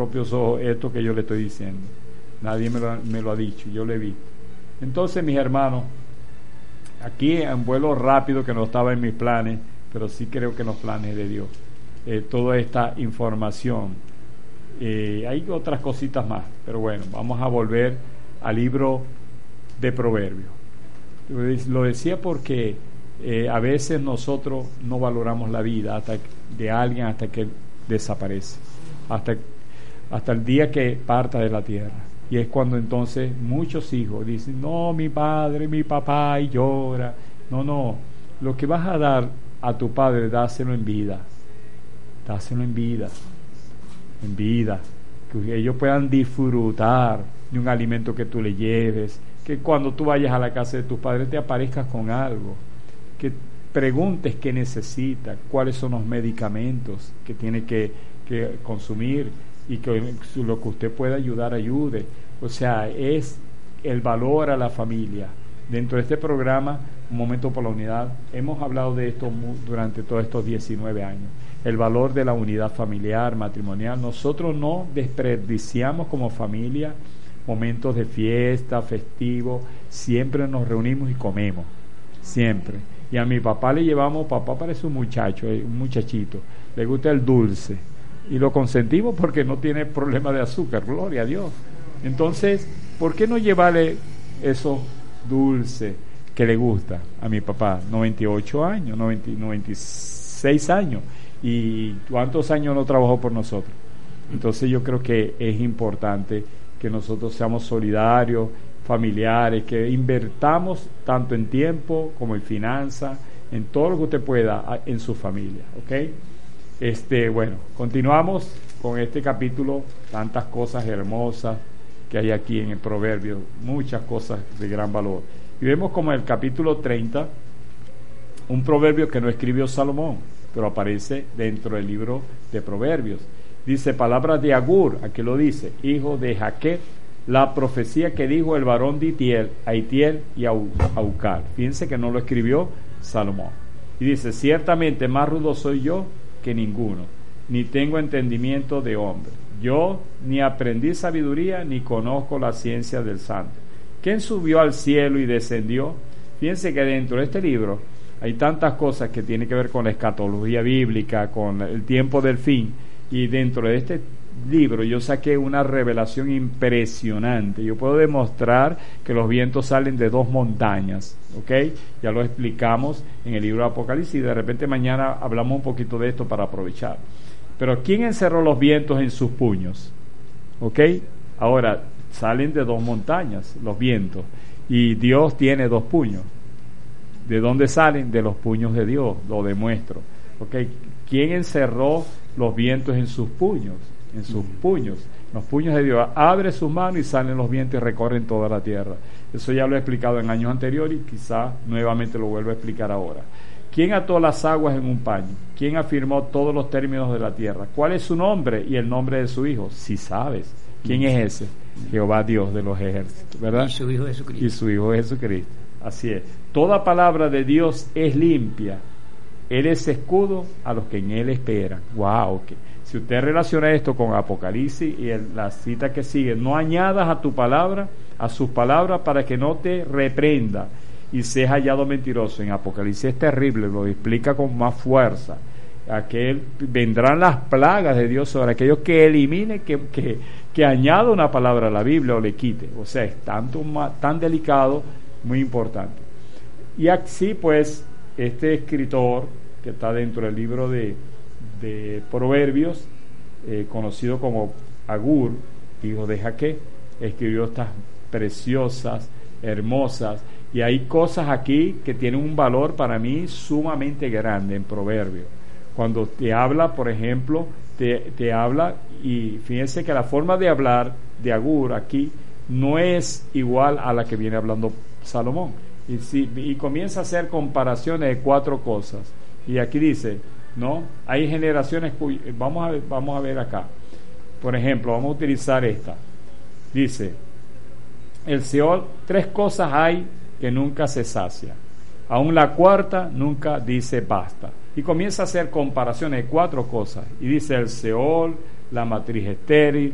propios ojos esto que yo le estoy diciendo. Nadie me lo ha dicho, yo lo he visto. Entonces, mis hermanos, aquí en vuelo rápido, que no estaba en mis planes, pero sí creo que en los planes de Dios, toda esta información. Hay otras cositas más, pero bueno, vamos a volver al libro de Proverbios. Lo decía porque a veces nosotros no valoramos la vida de alguien hasta que desaparece, hasta el día que parta de la tierra. Y es cuando entonces muchos hijos dicen, no, mi padre, mi papá, y llora. No, lo que vas a dar a tu padre, dáselo en vida, que ellos puedan disfrutar de un alimento que tú le lleves, que cuando tú vayas a la casa de tus padres te aparezcas con algo, que preguntes qué necesita, cuáles son los medicamentos que tiene que consumir, y que lo que usted pueda ayudar, ayude. O sea, es el valor a la familia. Dentro de este programa, Un Momento por la Unidad, hemos hablado de esto durante todos estos 19 años. El valor de la unidad familiar, matrimonial. Nosotros no desperdiciamos como familia momentos de fiesta, festivo. Siempre nos reunimos y comemos. Siempre. Y a mi papá le llevamos, papá parece un muchachito, le gusta el dulce. Y lo consentimos porque no tiene problema de azúcar, gloria a Dios. Entonces, ¿por qué no llevarle eso dulce que le gusta a mi papá? 98 años, 96 años. ¿Y cuántos años no trabajó por nosotros? Entonces yo creo que es importante que nosotros seamos solidarios, familiares, que invertamos tanto en tiempo como en finanzas, en todo lo que usted pueda en su familia, ¿ok? Bueno, continuamos con este capítulo, tantas cosas hermosas que hay aquí en el Proverbio, muchas cosas de gran valor. Y vemos como en el capítulo 30, un proverbio que no escribió Salomón, pero aparece dentro del libro de Proverbios. Dice, palabras de Agur, aquí lo dice, hijo de Jaquet, la profecía que dijo el varón de Itiel, a Itiel y a Ucal. Fíjense que no lo escribió Salomón. Y dice, ciertamente más rudo soy yo que ninguno, ni tengo entendimiento de hombre. Yo ni aprendí sabiduría, ni conozco la ciencia del santo. ¿Quién subió al cielo y descendió? Fíjense que dentro de este libro hay tantas cosas que tienen que ver con la escatología bíblica, con el tiempo del fin, y dentro de este libro yo saqué una revelación impresionante. Yo puedo demostrar que los vientos salen de dos montañas, ¿ok? Ya lo explicamos en el libro de Apocalipsis, y de repente mañana hablamos un poquito de esto para aprovechar. Pero ¿quién encerró los vientos en sus puños? ¿Ok? Ahora, salen de dos montañas los vientos, y Dios tiene dos puños. ¿De dónde salen? De los puños de Dios, lo demuestro. ¿Ok? ¿Quién encerró los vientos en sus puños? En sus puños, los puños de Dios. Abre sus manos y salen los vientos y recorren toda la tierra. Eso ya lo he explicado en años anteriores y quizá nuevamente lo vuelvo a explicar ahora. ¿Quién ató las aguas en un paño? ¿Quién afirmó todos los términos de la tierra? ¿Cuál es su nombre y el nombre de su hijo? Si sabes. ¿Quién es ese? Jehová Dios de los ejércitos, ¿verdad? Y su Hijo Jesucristo. Y su Hijo Jesucristo. Así es. Toda palabra de Dios es limpia. Él es escudo a los que en Él esperan. ¡Wow! Okay. Si usted relaciona esto con Apocalipsis y la cita que sigue, no añadas a tu palabra, a sus palabras, para que no te reprenda y seas hallado mentiroso. En Apocalipsis es terrible, lo explica con más fuerza. Vendrán las plagas de Dios sobre aquellos que elimine, que añada una palabra a la Biblia o le quite. O sea, es tan delicado, muy importante. Y así pues, este escritor que está dentro del libro de Proverbios, conocido como Agur, hijo de Jaquet, escribió estas preciosas, hermosas, y hay cosas aquí que tienen un valor para mí sumamente grande en Proverbios. Cuando te habla, por ejemplo, te habla, y fíjense que la forma de hablar de Agur aquí no es igual a la que viene hablando Salomón, y comienza a hacer comparaciones de 4 cosas, y aquí dice, ¿no? Hay generaciones vamos a ver acá, por ejemplo, vamos a utilizar esta. Dice, el Seol, 3 cosas hay que nunca se sacia, aún la cuarta nunca dice basta, y comienza a hacer comparaciones de 4 cosas, y dice el Seol, la matriz estéril,